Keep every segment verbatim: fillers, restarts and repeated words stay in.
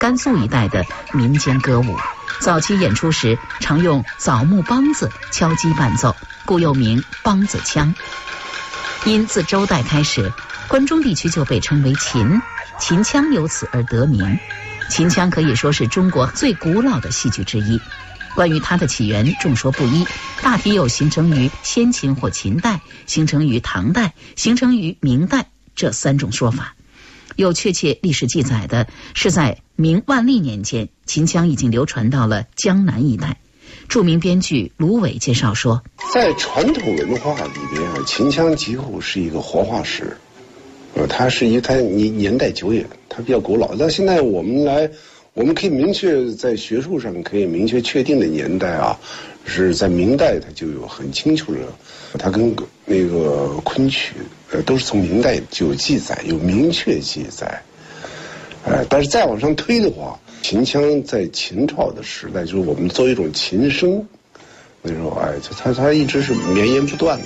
甘肃一带的民间歌舞。早期演出时常用枣木梆子敲击伴奏，故又名梆子腔。因自周代开始，关中地区就被称为秦，秦腔由此而得名。秦腔可以说是中国最古老的戏剧之一。关于它的起源众说不一，大体有形成于先秦或秦代，形成于唐代，形成于明代这三种说法。有确切历史记载的是在明万历年间，秦腔已经流传到了江南一带。著名编剧卢伟介绍说， 在传统文化里边啊，秦腔几乎是一个活化石，呃，它是一它年年代久远，它比较古老。到现在我们来，我们可以明确在学术上可以明确确定的年代啊，是在明代它就有很清楚的，它跟那个昆曲呃都是从明代就有记载，有明确记载。呃，但是再往上推的话，秦腔在秦朝的时代，就是我们作为一种琴声，那时候哎，它它一直是绵延不断的。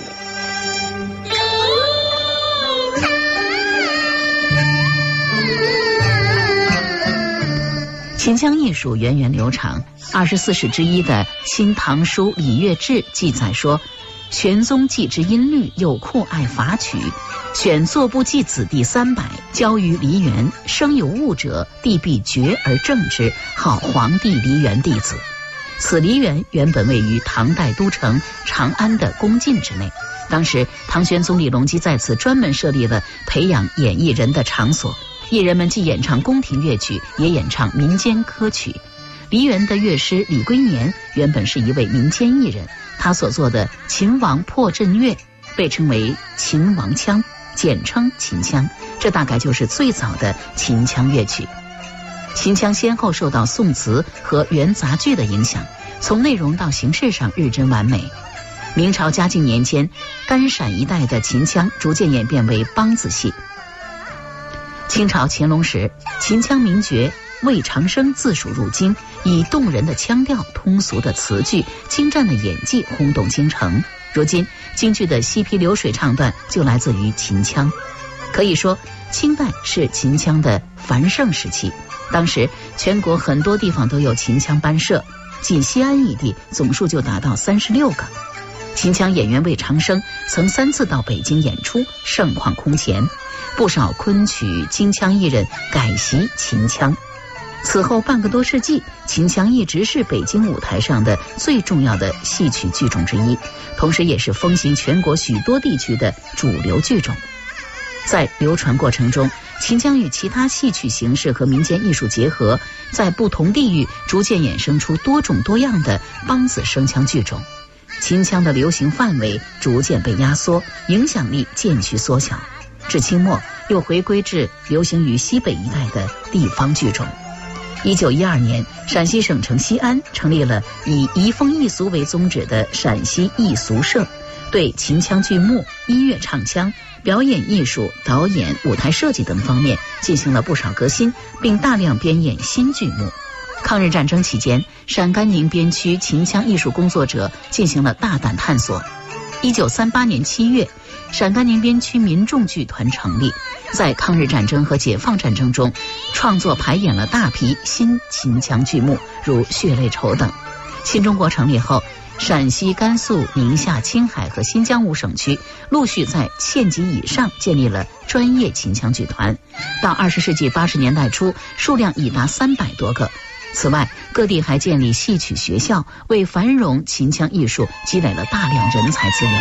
秦腔艺术源远流长，二十四史之一的《新唐书礼乐志》记载说，玄宗既知音律，又酷爱法曲，选作部祭子弟三百，交于梨园。生有物者，帝必决而正之，号皇帝梨园弟子。此梨园原本位于唐代都城长安的宫禁之内。当时唐玄宗李隆基在此专门设立了培养演艺人的场所，艺人们既演唱宫廷乐曲，也演唱民间歌曲。梨园的乐师李龟年原本是一位民间艺人，他所做的秦王破阵乐被称为秦王腔，简称秦腔，这大概就是最早的秦腔乐曲。秦腔先后受到宋词和元杂剧的影响，从内容到形式上日臻完美。明朝嘉靖年间，甘陕一带的秦腔逐渐演变为梆子戏。清朝乾隆时，秦腔名角魏长生自蜀入京，以动人的腔调、通俗的词句、精湛的演技轰动京城。如今京剧的嬉皮流水唱段就来自于秦腔。可以说清代是秦腔的繁盛时期，当时全国很多地方都有秦腔班社，仅西安一地总数就达到三十六个。秦腔演员魏长生曾三次到北京演出，盛况空前，不少昆曲京腔艺人改习秦腔。此后半个多世纪，秦腔一直是北京舞台上的最重要的戏曲剧种之一，同时也是风行全国许多地区的主流剧种。在流传过程中，秦腔与其他戏曲形式和民间艺术结合，在不同地域逐渐衍生出多种多样的梆子声腔剧种。秦腔的流行范围逐渐被压缩，影响力渐趋缩小，至清末又回归至流行于西北一带的地方剧种。一九一二年，陕西省城西安成立了以移风易俗为宗旨的陕西艺俗社，对秦腔剧目、音乐唱腔、表演艺术、导演、舞台设计等方面进行了不少革新，并大量编演新剧目。抗日战争期间，陕甘宁边区秦腔艺术工作者进行了大胆探索。一九三八年七月，陕甘宁边区民众剧团成立，在抗日战争和解放战争中创作排演了大批新秦腔剧目，如《血泪愁》等。新中国成立后，陕西、甘肃、宁夏、青海和新疆五省区陆续在县级以上建立了专业秦腔剧团，到二十世纪八十年代初，数量已达三百多个。此外，各地还建立戏曲学校，为繁荣秦腔艺术积累了大量人才资源。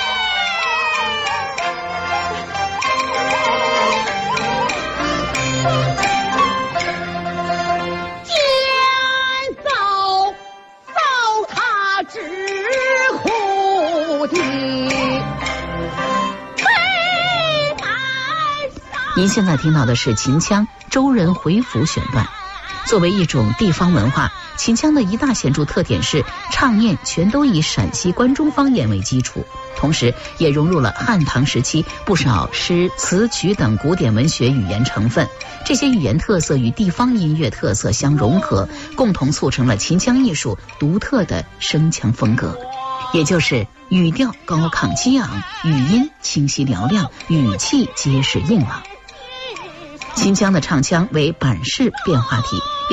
您现在听到的是秦腔周人回府选段。作为一种地方文化，秦腔的一大显著特点是唱念全都以陕西关中方言为基础，同时也融入了汉唐时期不少诗词曲等古典文学语言成分。这些语言特色与地方音乐特色相融合，共同促成了秦腔艺术独特的声腔风格，也就是语调高亢激昂，语音清晰嘹亮，语气结实硬朗。秦腔的唱腔为板式变化体，